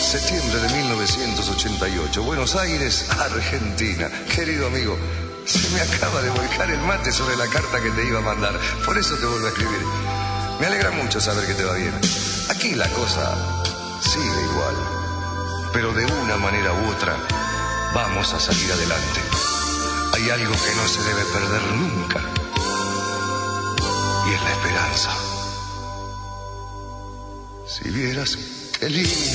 Septiembre de 1988, Buenos Aires, Argentina. Querido amigo, se me acaba de volcar el mate sobre la carta que te iba a mandar. Por eso te vuelvo a escribir. Me alegra mucho saber que te va bien. Aquí la cosa sigue igual, pero de una manera u otra vamos a salir adelante. Hay algo que no se debe perder nunca, y es la esperanza. Si vieras qué lindo